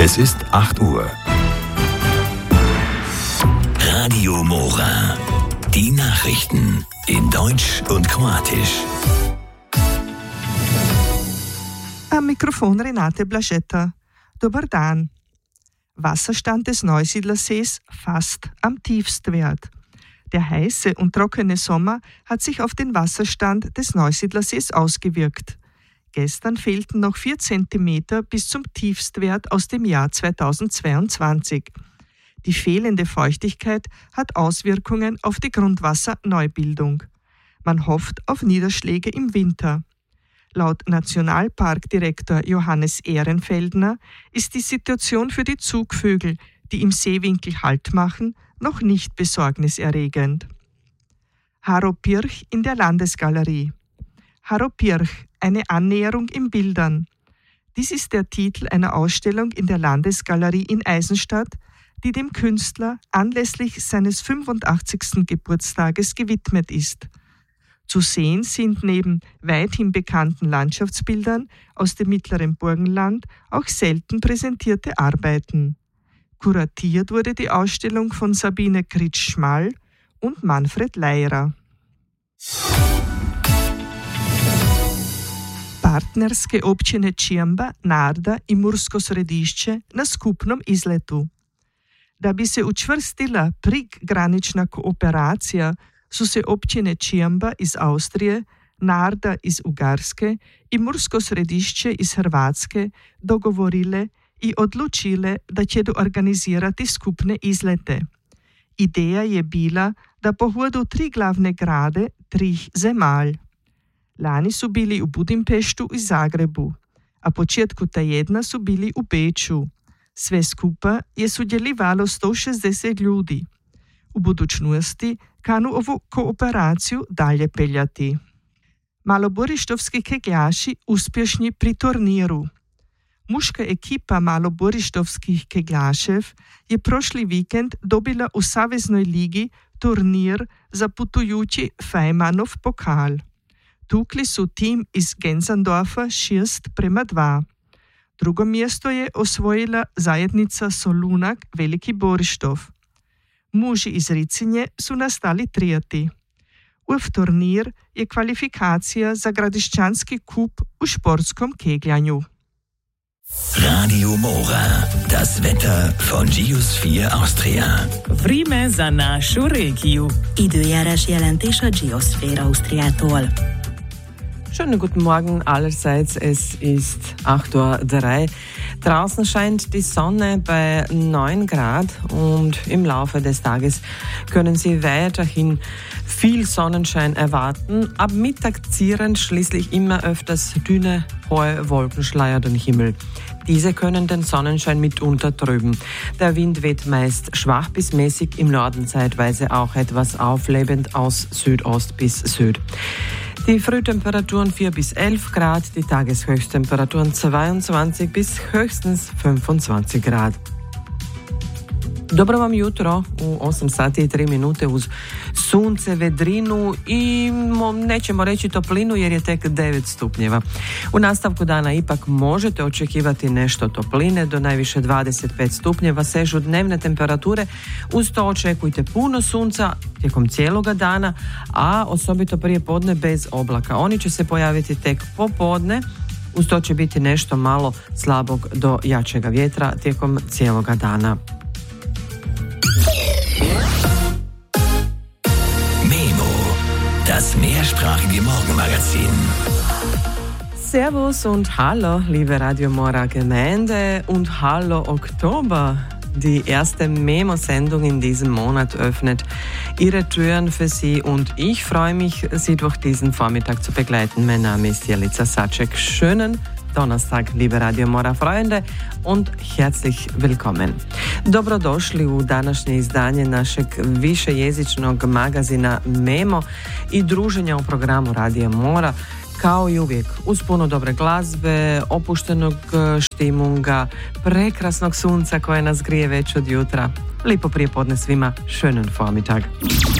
Es ist 8 Uhr. Radio Mora. Die Nachrichten in Deutsch und Kroatisch. Am Mikrofon Renate Blaschetta. Dobar dan. Wasserstand des Neusiedlersees fast am Tiefstwert. Der heiße und trockene Sommer hat sich auf den Wasserstand des Neusiedlersees ausgewirkt. Gestern fehlten noch 4 Zentimeter bis zum Tiefstwert aus dem Jahr 2022. Die fehlende Feuchtigkeit hat Auswirkungen auf die Grundwasserneubildung. Man hofft auf Niederschläge im Winter. Laut Nationalparkdirektor Johannes Ehrenfeldner ist die Situation für die Zugvögel, die im Seewinkel Halt machen, noch nicht besorgniserregend. Harro-Pirch in der Landesgalerie. Harro-Pirch, eine Annäherung in Bildern. Dies ist der Titel einer Ausstellung in der Landesgalerie in Eisenstadt, die dem Künstler anlässlich seines 85. Geburtstages gewidmet ist. Zu sehen sind neben weithin bekannten Landschaftsbildern aus dem mittleren Burgenland auch selten präsentierte Arbeiten. Kuratiert wurde die Ausstellung von Sabine Kritsch-Schmall und Manfred Leirer. Partnerske općine Čiamba, Narda i Mursko Središće na skupnom izletu. Da bi se učvrstila prekgranična kooperacija, su se općine Čiamba iz Austrije, Narda iz Ugarske i Mursko Središće iz Hrvatske dogovorile i odlučile da će organizirati skupne izlete. Ideja je bila da pohodu 3 glavne grade 3 zemalj. Lani su bili u Budimpeštu i Zagrebu, a početku tjedna su bili u Beču. Sve skupa je sudjelovalo 160 ljudi. U budućnosti kanu ovu kooperaciju dalje peljati. Maloborištovski kegljaši uspješni pri turniru. Muška ekipa maloborištovskih kegljašev je prošli vikend dobila u Saveznoj ligi turnir za putujući Fajmanov pokal. Tukli su tim iz Gensandorfa 6:2. Drugo mjesto je osvojila zajednica Solunak Veliki Borištov. Muži iz Ricinje su nastali trijati. Uf turnir je kvalifikacija za Gradišćanski kup u športskom kegljanju. Radio Mora. Das Wetter von Gius 4 Austria. Vreme za našu regiju. Időjárás jelentés a Geosphere Austriától. Schönen guten Morgen allerseits, es ist 8:03 Uhr. Draußen scheint die Sonne bei 9 Grad und im Laufe des Tages können Sie weiterhin viel Sonnenschein erwarten. Ab Mittag zieren schließlich immer öfters dünne, hohe Wolkenschleier den Himmel. Diese können den Sonnenschein mitunter trüben. Der Wind weht meist schwach bis mäßig, im Norden zeitweise auch etwas auflebend aus Südost bis Süd. Die Frühtemperaturen 4 bis 11 Grad, die Tageshöchsttemperaturen 22 bis höchstens 25 Grad. Dobro vam jutro u 8 sati i 3 minute uz sunce, vedrinu i nećemo reći toplinu jer je tek 9 stupnjeva. U nastavku dana ipak možete očekivati nešto topline, do najviše 25 stupnjeva sežu dnevne temperature, uz to očekujte puno sunca tijekom cijeloga dana, a osobito prije podne bez oblaka. Oni će se pojaviti tek popodne, uz to će biti nešto malo slabog do jačega vjetra tijekom cijeloga dana. Das mehrsprachige Morgenmagazin. Servus und hallo, liebe Radio Mora Gemeinde und hallo Oktober. Die erste Memo-Sendung in diesem Monat öffnet ihre Türen für Sie und ich freue mich, Sie durch diesen Vormittag zu begleiten. Mein Name ist Jelica Saček. Schönen Donnerstag, liebe Radio Mora Freunde und herzlich willkommen. Dobrodošli u današnje izdanje našeg višejezičnog magazina Memo i druženja u programu Radio Mora, kao i uvijek uz puno dobre glazbe, opuštenog štimunga, prekrasnog sunca koje nas grije već od jutra. Lipo prijepodne svima, schönen Vormittag.